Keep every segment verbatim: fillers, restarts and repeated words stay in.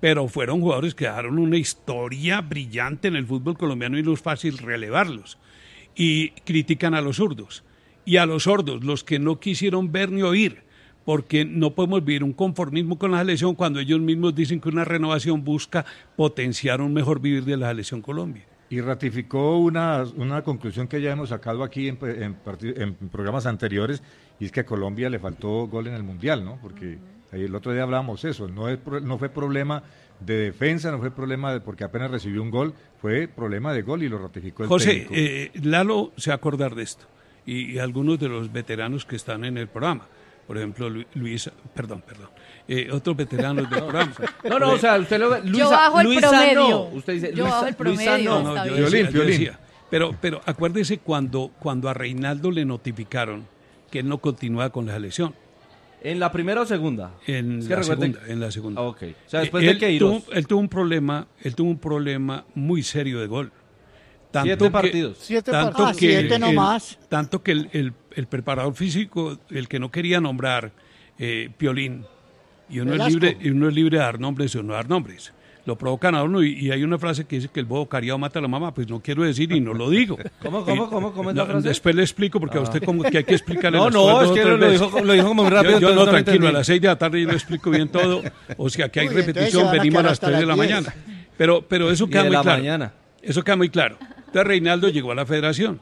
pero fueron jugadores que dejaron una historia brillante en el fútbol colombiano y no es fácil relevarlos. Y critican a los zurdos. Y a los sordos, los que no quisieron ver ni oír, porque no podemos vivir un conformismo con la selección cuando ellos mismos dicen que una renovación busca potenciar un mejor vivir de la selección Colombia. Y ratificó una, una conclusión que ya hemos sacado aquí en, en, en programas anteriores, y es que a Colombia le faltó gol en el Mundial, ¿no? Porque ahí el otro día hablábamos eso, no, es, no fue problema de defensa, no fue problema de porque apenas recibió un gol, fue problema de gol y lo ratificó el José, técnico. eh, Lalo se va a acordar de esto, y, y algunos de los veteranos que están en el programa. Por ejemplo, Luis, perdón, perdón, eh, otros veteranos del programa. No, no, o sea, usted lo ve, Luisa, yo bajo el Luisa promedio. No. Usted dice, yo Luisa, bajo el promedio. Luisa no. No, no, yo Violín, decía, yo violín. decía. Pero, pero acuérdese cuando, cuando a Reinaldo le notificaron que él no continuaba con la selección. ¿En la primera o segunda? En Es que la recuerde- segunda, en la segunda. Ah, ok. O sea, después él de Queiroz. tuvo, él tuvo un problema, él tuvo un problema muy serio de gol. Tanto Siete que- partidos. Siete tanto partidos. Ah, que siete el- nomás. tanto que el, el, el preparador físico, el que no quería nombrar, eh, Piolín, y uno es, Velasco. libre, y uno es libre de dar nombres o no dar nombres. Lo provocan a uno y, y hay una frase que dice que el bobo cariado mata a la mamá, pues no quiero decir y no lo digo. ¿Cómo, cómo, cómo, cómo es la No, frase? después le explico porque a usted como que hay que explicarle No, las no, cosas es dos o que tres lo veces. dijo, lo dijo como muy rápido. Yo, yo entonces no, lo tranquilo, entendí. a las seis de la tarde yo le explico bien todo, o sea que hay Uy, entonces se repetición, van a venimos a quedar las hasta tres de la las diez. mañana. Pero, pero eso Y queda de muy la claro. mañana. Eso queda muy claro. Entonces Reinaldo llegó a la federación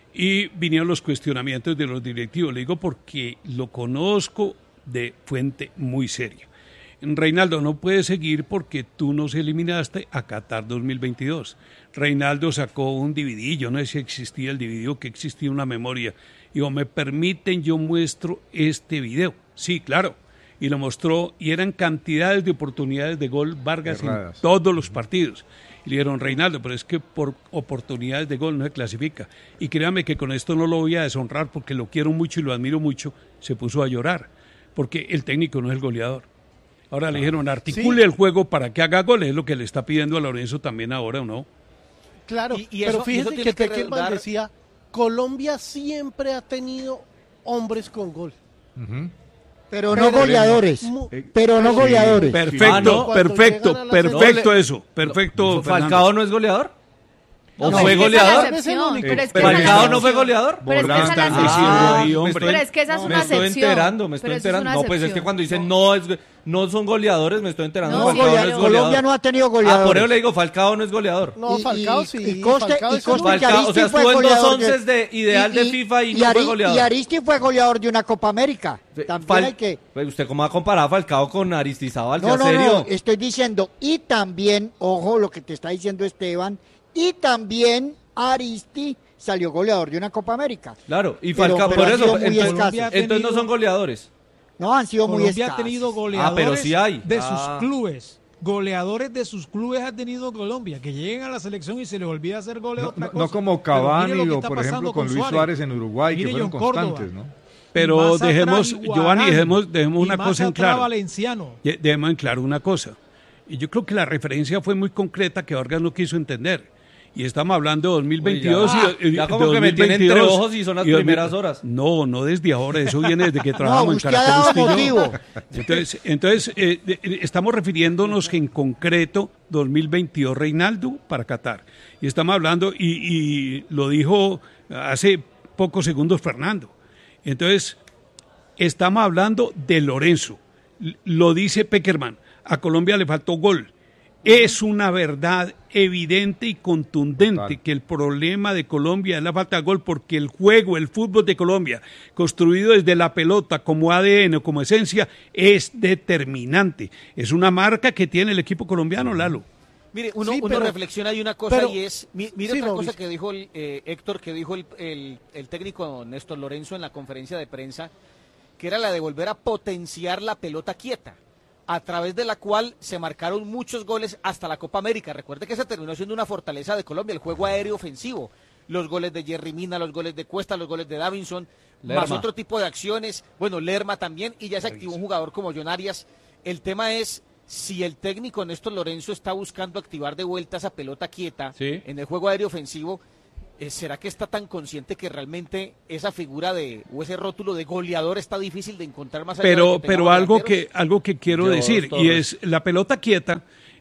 y vinieron los cuestionamientos de los directivos. Le digo porque lo conozco de fuente muy seria. Reinaldo, no puedes seguir porque tú nos eliminaste a Qatar dos mil veintidós. Reinaldo sacó un D V D, yo no sé si existía el D V D o que existía una memoria. Digo, ¿me permiten? Yo muestro este video. Sí, claro. Y lo mostró y eran cantidades de oportunidades de gol Vargas Erradas. en todos los partidos. Y le dijeron, Reinaldo, pero es que por oportunidades de gol no se clasifica. Y créame que con esto no lo voy a deshonrar porque lo quiero mucho y lo admiro mucho. Se puso a llorar porque el técnico no es el goleador. Ahora le dijeron, articule Sí. el juego para que haga goles, es lo que le está pidiendo a Lorenzo también ahora, ¿o no? Claro, Y- y eso- pero y eso fíjese tiene que que Peckerman redundar- decía, Colombia siempre ha tenido hombres con gol. Ujú. Pero no Pero- goleadores. Mu- Pero no Sí. goleadores. Perfecto, Ah, ¿no? perfecto, Cuando llegan a la perfecto selección- eso, perfecto. ¿Falcao Fernando. no es goleador? ¿O No, fue pero es que esa es la goleador? excepción, Eh, pero es que ¿Pero esa es la Falcao no fue excepción. goleador? Pero es que esa es la Volante, excepción. diciendo ahí, me hombre. estoy- Pero es que esa es me una estoy excepción. enterando, me estoy Pero eso es enterando. una No, pues es que excepción. cuando dicen no es no son goleadores, me estoy enterando. No, Falcao sí, no Colombia es goleador. no ha tenido Ah, por goleadores. eso le digo, Falcao no es goleador. No, Y- Falcao y- sí. y Coste- Falcao y es el Coste- único. Falcao, o sea, Aristi fue estuvo en dos goleador de- onces de ideal de FIFA y no fue Ari- goleador. Y Aristi fue goleador de una Copa América. También Fal- hay que... Pues, ¿usted cómo va a comparar a Falcao con Aristizábal? No, ¿Sea no, serio? no, estoy diciendo, y también, ojo lo que te está diciendo Esteban, y también Aristi salió goleador de una Copa América. Claro, y Pero- Falcao, pero por ha eso, sido muy entonces, escaso. entonces no son goleadores. No, han sido muy Colombia ha escasos. tenido Ah, goleadores pero sí hay. de Ah. sus clubes. Goleadores de sus clubes ha tenido Colombia, que lleguen a la selección y se les olvida hacer goles No, otra no- cosa. no como Pero mire Cavani lo que o, está por pasando ejemplo, con Luis Suárez. Suárez en Uruguay, Mire que fueron John Córdoba. constantes, ¿no? Pero Y más atrás, dejemos, Iguarán, Giovanni, dejemos, dejemos y una más cosa en atrás claro. Valenciano. Ye- Dejemos en claro una cosa. Y yo creo que la referencia fue muy concreta que Vargas no quiso entender. Y estamos hablando de dos mil veintidós Uy, ya. y, y- Ya de como que me tiene entre 2022 ojos y son las dos mil primeras horas. No, no desde ahora, eso viene desde que No, trabajamos en usted ha Caracol dado usted y yo. motivo. Entonces, entonces eh, de- de- estamos refiriéndonos en concreto dos mil veintidós Reinaldo para Qatar. Y estamos hablando, y, y lo dijo hace pocos segundos Fernando. Entonces, estamos hablando de Lorenzo. L- Lo dice Peckerman. A Colombia le faltó gol. Es una verdad evidente y contundente Total. que el problema de Colombia es la falta de gol porque el juego, el fútbol de Colombia, construido desde la pelota como A D N o como esencia, es determinante. Es una marca que tiene el equipo colombiano, Lalo. Mire, uno, Sí, uno pero- reflexiona y una cosa pero- y es, mi- mire sí, otra Mauricio. cosa que dijo el, eh, Héctor, que dijo el, el- el técnico Néstor Lorenzo en la conferencia de prensa, que era la de volver a potenciar la pelota quieta, a través de la cual se marcaron muchos goles hasta la Copa América. Recuerde que se terminó siendo una fortaleza de Colombia, el juego aéreo ofensivo, los goles de Jerry Mina, los goles de Cuesta, los goles de Davinson, más Lerma. otro tipo de acciones, bueno, Lerma también, y ya se activó un jugador como John Arias. El tema es si el técnico Néstor Lorenzo está buscando activar de vuelta esa pelota quieta Sí. en el juego aéreo ofensivo, eh, ¿será que está tan consciente que realmente esa figura de o ese rótulo de goleador está difícil de encontrar más allá de Pero, que pero tengamos algo delanteros? que, algo que quiero Yo, decir, y Torres. es la pelota quieta,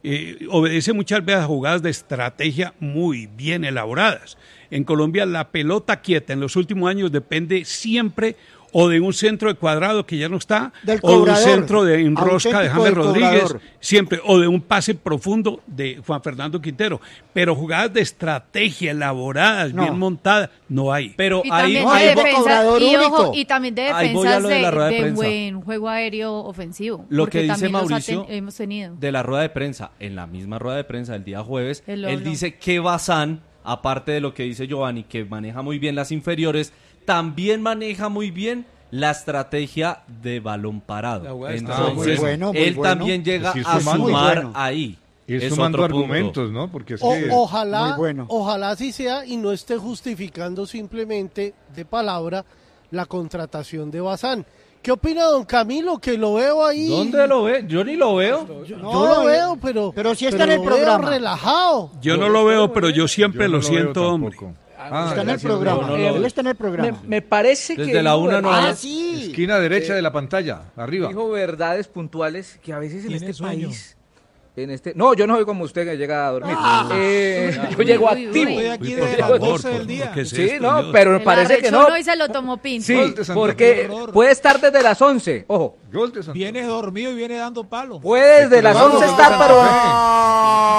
eh, obedece muchas veces a jugadas de estrategia muy bien elaboradas. En Colombia la pelota quieta en los últimos años depende siempre o de un centro de cuadrado que ya no está, Del o de un cobrador, centro de enrosca de auténtico James del Rodríguez, cobrador. siempre, o de un pase profundo de Juan Fernando Quintero. Pero jugadas de estrategia elaboradas, No. bien montadas, no hay. Pero Y ahí, también no, de hay ahí- un defensa, cobrador y, ojo, único. y también de Ahí voy a defensas lo de de, la rueda de de prensa. buen juego aéreo ofensivo. Lo porque que dice también los ha Mauricio ten- hemos tenido. de la rueda de prensa, en la misma rueda de prensa del día jueves, Él lo él habló. dice que Bazán, aparte de lo que dice Giovanni, que maneja muy bien las inferiores, también maneja muy bien la estrategia de balón La parado. jugada de Entonces, estrategia. Muy bueno, muy él bueno. también llega Es ir a sumando. sumar Muy bueno. ahí. Ir Es sumando otro punto. argumentos, ¿no? Porque es O- que... ojalá, Muy bueno. ojalá así sea y no esté justificando simplemente de palabra la contratación de Bazán. ¿Qué opina don Camilo? Que lo veo ahí. ¿Dónde lo ve? Yo ni lo veo. Yo, No, yo lo eh, veo, pero. pero sí está en el lo veo programa. relajado. Yo no lo veo, pero yo siempre yo no lo veo siento, hombre. tampoco. Ah, Está en el gracias, programa. no, no lo Él veo. está en el Me, programa. me parece Desde que la dijo una no verdades- Ah, sí. Esquina derecha de la pantalla, arriba. dijo verdades puntuales que a veces en Tiene este sueño. país, en este, no, yo no soy como usted que llega a dormir. Ah. Eh, yo Uy, llego uy, uy. activo. Estoy aquí Uy, por desde las favor, doce del por- día. ¿qué es Sí, esto, no, Dios? pero me El parece que no. arrechonó y se lo tomó Pinto. Sí, Gol de Santa porque Fe. puede estar desde las once, ojo, Gol de Santa Fe. Viene dormido y viene dando palos. puede desde las Vamos, once Santa estar, Fe. pero